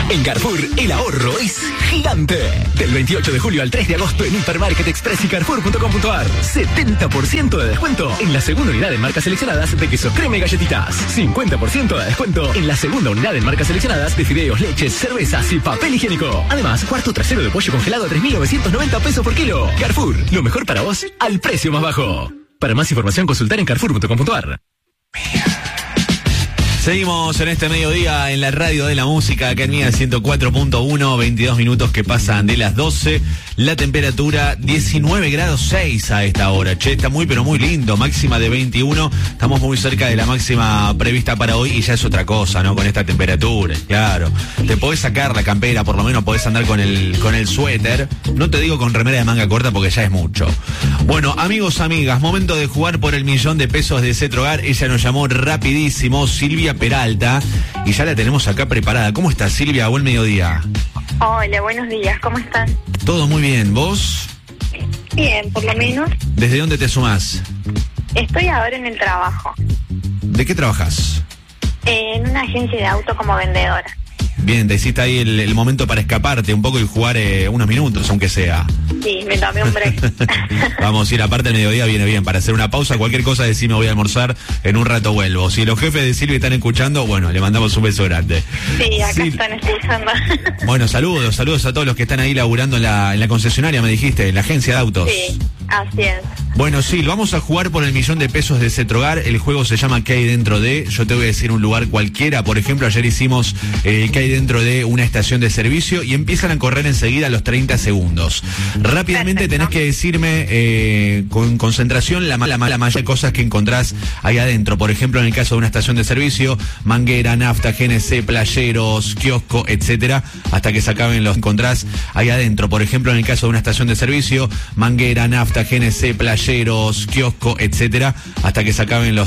En Carrefour, el ahorro es gigante. Del 28 de julio al 3 de agosto en Hipermarket Express y Carrefour.com.ar. 70% de descuento en la segunda unidad en marcas seleccionadas de queso crema y galletitas. 50% de descuento en la segunda unidad en marcas seleccionadas de fideos, leches, cervezas y papel higiénico. Además, cuarto trasero de pollo congelado a 3.990 pesos por kilo. Carrefour, lo mejor para vos al precio más bajo. Para más información, consultar en Carrefour.com.ar. Seguimos en este mediodía en la radio de la música, acá en Mía 104.1, 22 minutos que pasan de las 12. La temperatura 19 grados 6 a esta hora. Che, está muy pero muy lindo, máxima de 21. Estamos muy cerca de la máxima prevista para hoy y ya es otra cosa, ¿no? Con esta temperatura, claro. Te podés sacar la campera, por lo menos podés andar con el suéter. No te digo con remera de manga corta porque ya es mucho. Bueno, amigos, amigas, momento de jugar por el $1.000.000 de Cetrogar. Ella nos llamó rapidísimo, Silvia Peralta, y ya la tenemos acá preparada. ¿Cómo estás, Silvia? Buen mediodía. Hola, buenos días, ¿cómo están? Todo muy bien, ¿vos? Bien, por lo menos. ¿Desde dónde te sumás? Estoy ahora en el trabajo. ¿De qué trabajas? En una agencia de auto como vendedora. Bien, te hiciste ahí el momento para escaparte un poco y jugar unos minutos, aunque sea. Sí, me tomé un break. Vamos a ir, aparte el mediodía viene bien, para hacer una pausa, cualquier cosa decime voy a almorzar, en un rato vuelvo. Si los jefes de Silvia están escuchando, bueno, le mandamos un beso grande. Sí, acá están escuchando. Bueno, saludos a todos los que están ahí laburando en la concesionaria, me dijiste, en la agencia de autos. Sí, así es. Bueno, sí, vamos a jugar por el $1.000.000 de Cetrogar. El juego se llama ¿Qué hay dentro de? Yo te voy a decir un lugar cualquiera. Por ejemplo, ayer hicimos ¿qué hay dentro de una estación de servicio? Y empiezan a correr enseguida los 30 segundos. Rápidamente tenés que decirme con concentración la mayoría de cosas que encontrás ahí adentro. Por ejemplo, en el caso de una estación de servicio, manguera, nafta, GNC, playeros, kiosco, etcétera, hasta que se acaben los encontrás ahí adentro. Por ejemplo, en el caso de una estación de servicio, manguera, nafta, GNC, playeros, kiosco, etcétera, hasta que se acaben los